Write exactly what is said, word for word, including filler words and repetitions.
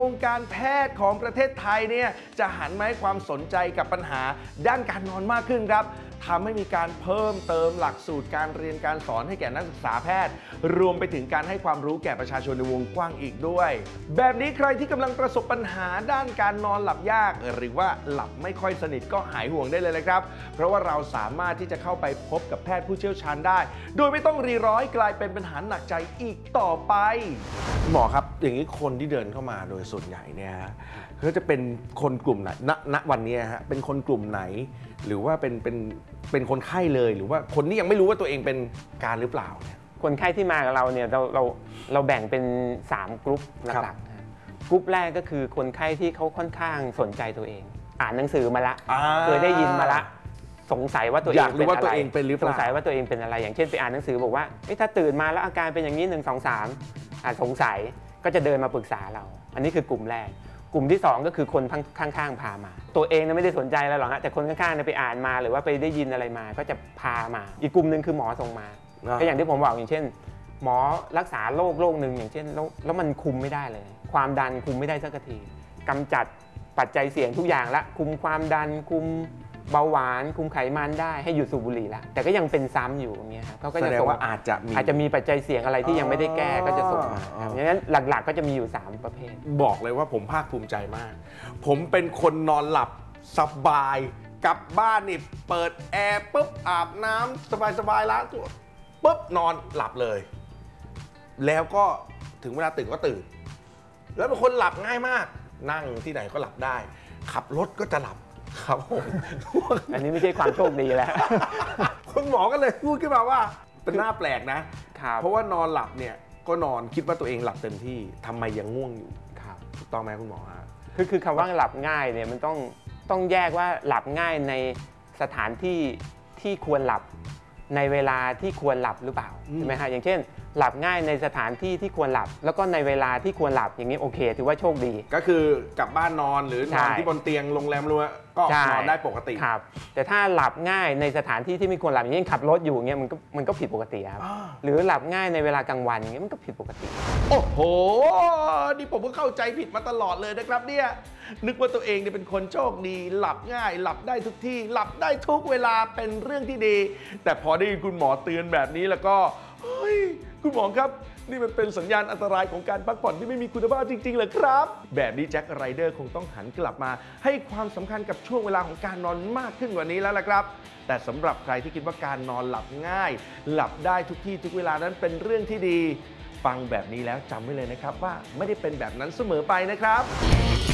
วงการแพทย์ของประเทศไทยเนี่ยจะหันมาให้ความสนใจกับปัญหาด้านการนอนมากขึ้นครับทำให้มีการเพิ่มเติมหลักสูตรการเรียนการสอนให้แก่นักศึกษาแพทย์รวมไปถึงการให้ความรู้แก่ประชาชนในวงกว้างอีกด้วยแบบนี้ใครที่กำลังประสบปัญหาด้านการนอนหลับยากหรือว่าหลับไม่ค่อยสนิทก็หายห่วงได้เลยนะครับเพราะว่าเราสามารถที่จะเข้าไปพบกับแพทย์ผู้เชี่ยวชาญได้โดยไม่ต้องรีร้อยกลายเป็นปัญหาหนักใจอีกต่อไปหมอครับอย่างนี้คนที่เดินเข้ามาโดยส่วนใหญ่เนี่ยเขาจะเป็นคนกลุ่มไหนณณวันนี้ฮะเป็นคนกลุ่มไหนหรือว่าเป็นเป็นเป็นคนไข้เลยหรือว่าคนที่ยังไม่รู้ว่าตัวเองเป็นการหรือเปล่าเนี่ยคนไข้ที่มากับเราเนี่ยเราเราเราแบ่งเป็นสามกลุ่มหลักๆกลุ่มแรกก็คือคนไข้ที่เขาค่อนข้างสนใจตัวเองอ่านหนังสือมาละเคยได้ยินมาละสงสัยว่าตัวเองเป็นอะไรสงสัยว่าตัวเองเป็นอะไรอย่างเช่นไปอ่านหนังสือบอกว่าถ้าตื่นมาแล้วอาการเป็นอย่างนี้หนึ่งสองสามอ่านสงสัยก็จะเดินมาปรึกษาเราอันนี้คือกลุ่มแรกกลุ่มที่สองก็คือคนข้างๆพามาตัวเองไม่ได้สนใจอะไรหรอกฮะแต่คนข้างๆไปอ่านมาหรือว่าไปได้ยินอะไรมาก็จะพามาอีกกลุ่มหนึ่งคือหมอส่งมาก็อย่างที่ผมบอกอย่างเช่นหมอรักษาโรคโรคหนึ่งอย่างเช่นแล้วมันคุมไม่ได้เลยความดันคุมไม่ได้สักทีกำจัดปัจจัยเสี่ยงทุกอย่างละคุมความดันคุมเบาหวานคุมไขมันได้ให้หยุดสูบบุหรี่แล้วแต่ก็ยังเป็นซ้ำอยู่อย่างเงี้ยครับเขาก็จะส่งว่าอาจจะมีอาจจะมีปัจจัยเสี่ยงอะไรที่ยังไม่ได้แก้ก็จะส่งมาครับอย่างนั้นหลักๆก็จะมีอยู่สามประเภทบอกเลยว่าผมภาคภูมิใจมากผมเป็นคนนอนหลับสบายกลับบ้านนี่เปิดแอร์ปุ๊บอาบน้ำสบายๆล้างตัวปุ๊บนอนหลับเลยแล้วก็ถึงเวลาตื่นก็ตื่นแล้วเป็นคนหลับง่ายมากนั่งที่ไหนก็หลับได้ขับรถก็จะหลับครับผมอันนี้ไม่ใช่ความโชคดีแล้วคุณหมอก็เลยพูดขึ้นมาว่าเป็นหน้าแปลกนะเพราะว่านอนหลับเนี่ยก็นอนคิดว่าตัวเองหลับเต็มที่ทำไมยังง่วงอยู่ครับถูกต้องไหมคุณหมอฮะคือคือคำว่าหลับง่ายเนี่ยมันต้องต้องแยกว่าหลับง่ายในสถานที่ที่ควรหลับในเวลาที่ควรหลับหรือเปล่าใช่ไหมฮะอย่างเช่นหลับง่ายในสถานที่ที่ควรหลับแล้วก็ในเวลาที่ควรหลับอย่างนี้โอเคถือว่าโชคดีก็คือกลับบ้านนอนหรือนอนที่บนเตียงโรงแรมรัวก็นอนได้ปกติครับแต่ถ้าหลับง่ายในสถานที่ที่ไม่ควรหลับอย่างเช่นขับรถอยู่เงี้ยมันก็มันก็ผิดปกติครับหรือหลับง่ายในเวลากลางวันอย่างเงี้ยมันก็ผิดปกติโอ้โหนี่ผมก็เข้าใจผิดมาตลอดเลยนะครับเนี่ยนึกว่าตัวเองเนี่ยเป็นคนโชคดีหลับง่ายหลับได้ทุกที่หลับได้ทุกเวลาเป็นเรื่องที่ดีแต่พอได้ยินคุณหมอเตือนแบบนี้แล้วก็เฮ้ยคุณหมอครับนี่มันเป็นสัญญาณอันตรายของการพักผ่อนที่ไม่มีคุณภาพจริงๆเหรอครับแบบนี้แจ็คไรเดอร์คงต้องหันกลับมาให้ความสำคัญกับช่วงเวลาของการนอนมากขึ้นกว่านี้แล้วล่ะครับแต่สำหรับใครที่คิดว่าการนอนหลับง่ายหลับได้ทุกที่ทุกเวลานั้นเป็นเรื่องที่ดีฟังแบบนี้แล้วจำไว้เลยนะครับว่าไม่ได้เป็นแบบนั้นเสมอไปนะครับ